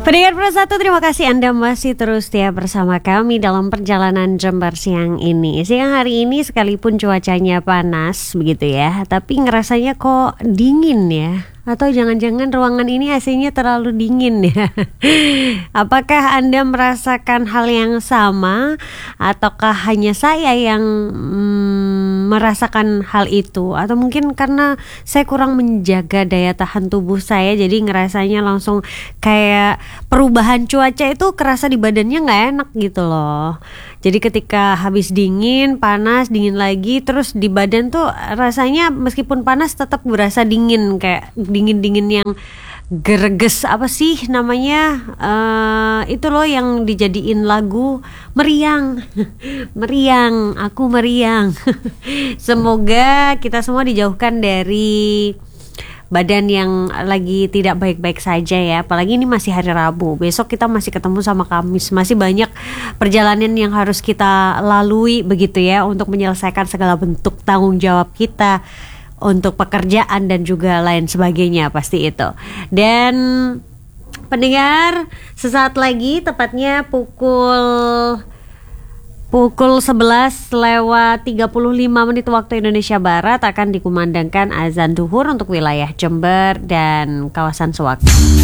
Pendengar Pro 1, terima kasih Anda masih terus setia bersama kami dalam perjalanan Jember siang ini. Siang hari ini sekalipun cuacanya panas begitu ya, tapi ngerasanya kok dingin ya. Atau jangan-jangan ruangan ini AC-nya terlalu dingin ya. Apakah Anda merasakan hal yang sama? Ataukah hanya saya yang merasakan hal itu? Atau mungkin karena saya kurang menjaga daya tahan tubuh saya, jadi ngerasanya langsung kayak perubahan cuaca itu kerasa di badannya gak enak gitu loh. Jadi ketika habis dingin, panas, dingin lagi, terus di badan tuh rasanya meskipun panas tetap berasa dingin, kayak dingin-dingin yang greges, apa sih namanya, itu loh yang dijadiin lagu, meriang. Meriang, aku meriang. Semoga kita semua dijauhkan dari badan yang lagi tidak baik-baik saja ya. Apalagi ini masih hari Rabu, besok kita masih ketemu sama Kamis. Masih banyak perjalanan yang harus kita lalui begitu ya, untuk menyelesaikan segala bentuk tanggung jawab kita untuk pekerjaan dan juga lain sebagainya, pasti itu. Dan pendengar, sesaat lagi tepatnya pukul 11 lewat 35 menit waktu Indonesia Barat akan dikumandangkan azan duhur untuk wilayah Jember dan kawasan Sewak.